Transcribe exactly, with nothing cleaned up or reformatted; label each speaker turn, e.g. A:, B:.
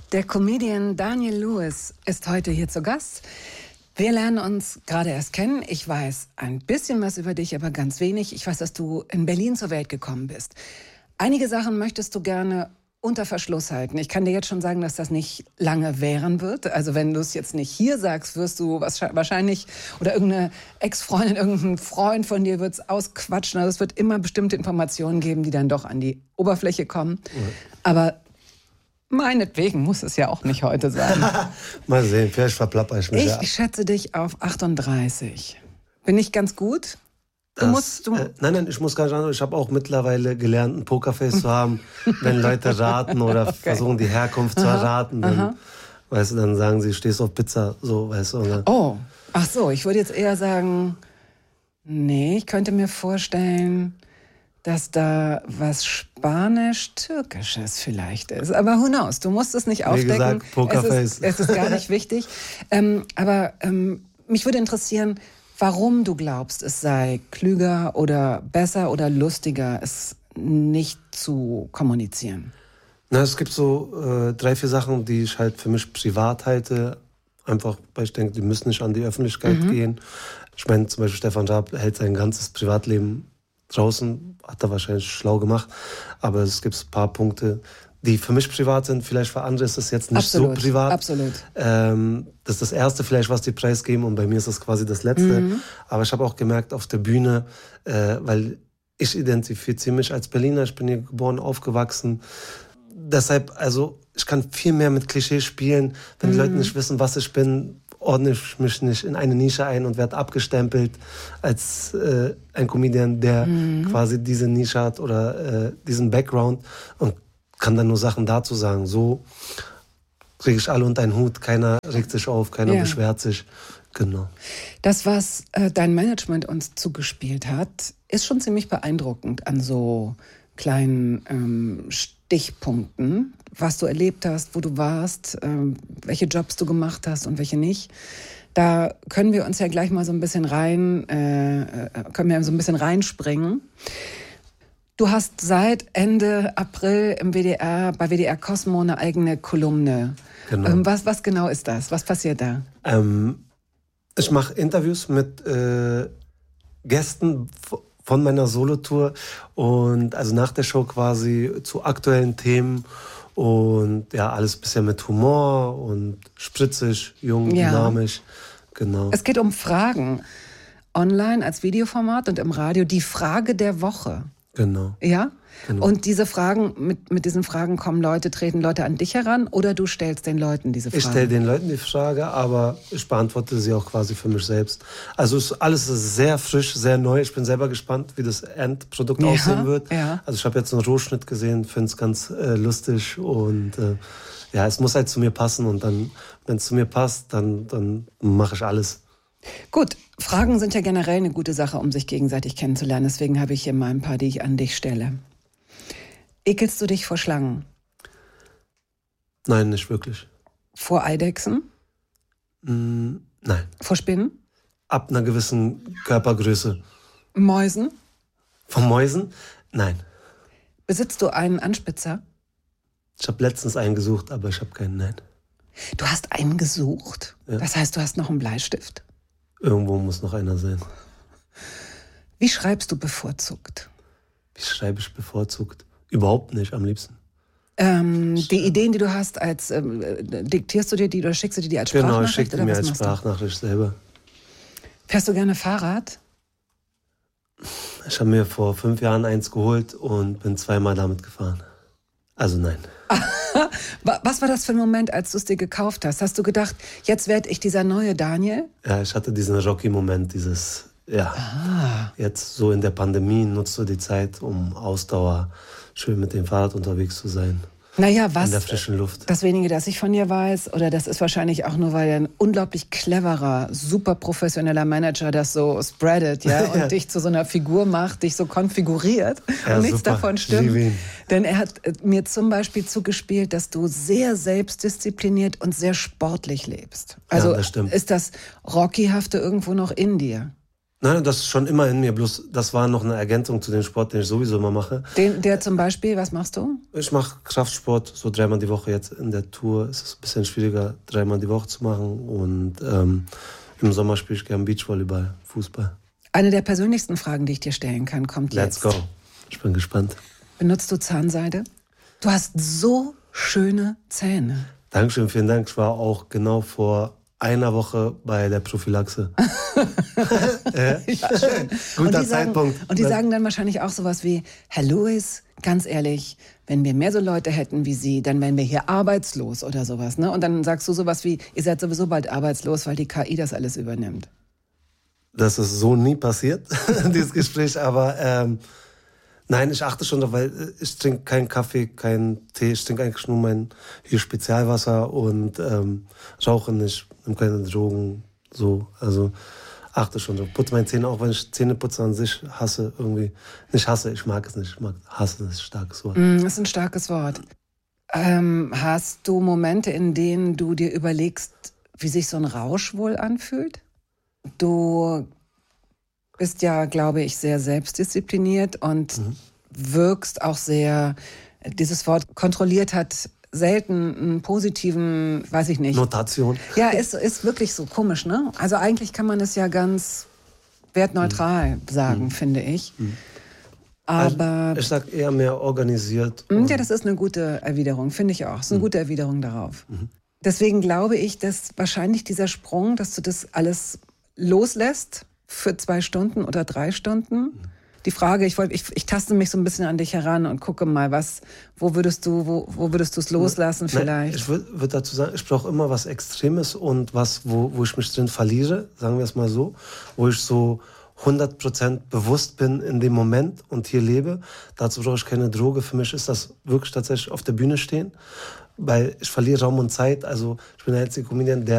A: Der Comedian Daniel Lewis ist heute hier zu Gast. Wir lernen uns gerade erst kennen. Ich weiß ein bisschen was über dich, aber ganz wenig. Ich weiß, dass du in Berlin zur Welt gekommen bist. Einige Sachen möchtest du gerne unter Verschluss halten. Ich kann dir jetzt schon sagen, dass das nicht lange währen wird. Also wenn du es jetzt nicht hier sagst, wirst du wahrscheinlich, oder irgendeine Ex-Freundin, irgendein Freund von dir wird es ausquatschen. Also es wird immer bestimmte Informationen geben, die dann doch an die Oberfläche kommen. Mhm. Aber meinetwegen muss es ja auch nicht heute sein.
B: Mal sehen, vielleicht verplapper ich mich.
A: Ich
B: ja.
A: schätze dich auf achtunddreißig. Bin ich ganz gut? Du
B: Das,
A: musst, du
B: äh, nein, nein, ich muss gar nicht an. Ich habe auch mittlerweile gelernt, ein Pokerface zu haben. Wenn Leute raten oder okay. versuchen, die Herkunft aha, zu erraten, dann, aha. weißt du, dann sagen sie, stehst auf Pizza, so, weißt du. Dann,
A: oh, ach so, ich würde jetzt eher sagen, nee, ich könnte mir vorstellen, dass da was Spanisch-Türkisches vielleicht ist. Aber who knows? Du musst es nicht aufdecken. Wie
B: gesagt, Pokerface.
A: Es ist, es ist gar nicht wichtig. Ähm, aber ähm, mich würde interessieren, warum du glaubst, es sei klüger oder besser oder lustiger, es nicht zu kommunizieren.
B: Na, es gibt so äh, drei, vier Sachen, die ich halt für mich privat halte. Einfach, weil ich denke, die müssen nicht an die Öffentlichkeit mhm. gehen. Ich meine, zum Beispiel Stefan Raab hält sein ganzes Privatleben draußen, hat er wahrscheinlich schlau gemacht. Aber es gibt ein paar Punkte, die für mich privat sind. Vielleicht für andere ist es jetzt nicht
A: absolut,
B: so privat.
A: Absolut.
B: Ähm, das ist das Erste vielleicht, was die preisgeben. Und bei mir ist das quasi das Letzte. Mhm. Aber ich habe auch gemerkt auf der Bühne, äh, weil ich identifiziere mich als Berliner. Ich bin hier geboren, aufgewachsen. Deshalb, also ich kann viel mehr mit Klischees spielen. Wenn mhm. die Leute nicht wissen, was ich bin, ordne ich mich nicht in eine Nische ein und werde abgestempelt als äh, ein Comedian, der mhm. quasi diese Nische hat oder äh, diesen Background und kann dann nur Sachen dazu sagen. So kriege ich alle unter einen Hut, keiner regt sich auf, keiner ja. beschwert sich. Genau.
A: Das, was äh, dein Management uns zugespielt hat, ist schon ziemlich beeindruckend an so kleinen ähm, Stichpunkten, was du erlebt hast, wo du warst, ähm, welche Jobs du gemacht hast und welche nicht. Da können wir uns ja gleich mal so ein bisschen rein, äh, können wir so ein bisschen reinspringen. Du hast seit Ende April im W D R, bei W D R Cosmo eine eigene Kolumne.
B: Genau.
A: Ähm, was, was genau ist das? Was passiert da?
B: Ähm, ich mache Interviews mit äh, Gästen von meiner Solotour und also nach der Show quasi zu aktuellen Themen und ja, alles bisher mit Humor und spritzig, jung, ja. dynamisch. Genau.
A: Es geht um Fragen. Online als Videoformat und im Radio die Frage der Woche.
B: Genau.
A: Ja?
B: Genau.
A: Und diese Fragen, mit, mit diesen Fragen kommen Leute, treten Leute an dich heran oder du stellst den Leuten diese Fragen?
B: Ich stelle den Leuten die Frage, aber ich beantworte sie auch quasi für mich selbst. Also ist alles ist sehr frisch, sehr neu. Ich bin selber gespannt, wie das Endprodukt ja, aussehen wird. Ja. Also ich habe jetzt einen Rohschnitt gesehen, finde es ganz äh, lustig und äh, ja, es muss halt zu mir passen und dann, wenn es zu mir passt, dann, dann mache ich alles.
A: Gut, Fragen sind ja generell eine gute Sache, um sich gegenseitig kennenzulernen. Deswegen habe ich hier mal ein paar, die ich an dich stelle. Ekelst du dich vor Schlangen?
B: Nein, nicht wirklich.
A: Vor Eidechsen?
B: Mm, nein.
A: Vor Spinnen?
B: Ab einer gewissen Körpergröße.
A: Mäusen?
B: Von Mäusen? Nein.
A: Besitzt du einen Anspitzer?
B: Ich habe letztens einen gesucht, aber ich habe keinen, nein.
A: Du hast einen gesucht?
B: Ja.
A: Das heißt, du hast noch einen Bleistift?
B: Irgendwo muss noch einer sein.
A: Wie schreibst du bevorzugt?
B: Wie schreibe ich bevorzugt? Überhaupt nicht, am liebsten.
A: Ähm, die Ideen, die du hast, als ähm, diktierst du dir die oder schickst du dir die als
B: genau,
A: Sprachnachricht?
B: Genau, ich schicke die mir als Sprachnachricht selber.
A: Fährst du gerne Fahrrad?
B: Ich habe mir vor fünf Jahren eins geholt und bin zweimal damit gefahren. Also nein.
A: Was war das für ein Moment, als du es dir gekauft hast? Hast du gedacht, jetzt werde ich dieser neue Daniel?
B: Ja, ich hatte diesen Rocky-Moment, dieses, ja,
A: ah.
B: jetzt so in der Pandemie nutzt du die Zeit, um Ausdauer schön mit dem Fahrrad unterwegs zu sein.
A: Naja, was?
B: In der frischen Luft.
A: Das wenige, das ich von dir weiß, oder das ist wahrscheinlich auch nur, weil ein unglaublich cleverer, super professioneller Manager das so spreadet, ja, und ja. dich zu so einer Figur macht, dich so konfiguriert
B: ja,
A: und nichts
B: super.
A: davon stimmt. Denn er hat mir zum Beispiel zugespielt, dass du sehr selbstdiszipliniert und sehr sportlich lebst. Also
B: ja, das stimmt.
A: Ist das Rocky-hafte irgendwo noch in dir?
B: Nein, das ist schon immer in mir, bloß das war noch eine Ergänzung zu dem Sport, den ich sowieso immer mache.
A: Den, der zum Beispiel, was machst du?
B: Ich mache Kraftsport so dreimal die Woche. Jetzt in der Tour ist es ein bisschen schwieriger, dreimal die Woche zu machen. Und ähm, im Sommer spiele ich gerne Beachvolleyball, Fußball.
A: Eine der persönlichsten Fragen, die ich dir stellen kann, kommt
B: Let's
A: jetzt.
B: Let's go. Ich bin gespannt.
A: Benutzt du Zahnseide? Du hast so schöne Zähne.
B: Dankeschön, vielen Dank. Ich war auch genau vor einer Woche bei der Prophylaxe.
A: ja, schön.
B: Guter
A: und
B: Zeitpunkt.
A: Sagen, und die sagen dann wahrscheinlich auch sowas wie, Herr Lewis, ganz ehrlich, wenn wir mehr so Leute hätten wie Sie, dann wären wir hier arbeitslos oder sowas. Ne? Und dann sagst du sowas wie, ihr seid sowieso bald arbeitslos, weil die K I das alles übernimmt.
B: Das ist so nie passiert, dieses Gespräch, aber ähm, nein, ich achte schon darauf, weil ich trinke keinen Kaffee, keinen Tee, ich trinke eigentlich nur mein hier Spezialwasser und ähm, rauche nicht, nehme keine Drogen, so, also achte schon drauf. Putze meine Zähne, auch wenn ich Zähneputzen an sich hasse, irgendwie, nicht hasse, ich mag es nicht, ich mag hasse, das ist ein starkes Wort.
A: Mm, das ist ein starkes Wort. Ähm, hast du Momente, in denen du dir überlegst, wie sich so ein Rausch wohl anfühlt? Du bist ja, glaube ich, sehr selbstdiszipliniert und mhm. wirkst auch sehr, dieses Wort kontrolliert hat selten einen positiven, weiß ich nicht.
B: Notation.
A: Ja, ist, ist wirklich so komisch, ne? Also eigentlich kann man es ja ganz wertneutral mhm. sagen, mhm. finde ich. Mhm. Aber
B: also ich sag eher mehr organisiert.
A: Ja, das ist eine gute Erwiderung, finde ich auch. Das ist eine mhm. gute Erwiderung darauf. Mhm. Deswegen glaube ich, dass wahrscheinlich dieser Sprung, dass du das alles loslässt für zwei Stunden oder drei Stunden. Mhm. Die Frage, ich, wollt, ich, ich taste mich so ein bisschen an dich heran und gucke mal, was, wo würdest du, wo, wo würdest du es loslassen
B: Nein,
A: vielleicht?
B: Ich würde würd dazu sagen, ich brauche immer was Extremes und was, wo, wo ich mich drin verliere, sagen wir es mal so, wo ich so hundert Prozent bewusst bin in dem Moment und hier lebe. Dazu brauche ich keine Droge. Für mich ist das wirklich tatsächlich auf der Bühne stehen, weil ich verliere Raum und Zeit. Also ich bin der einzige Comedian, der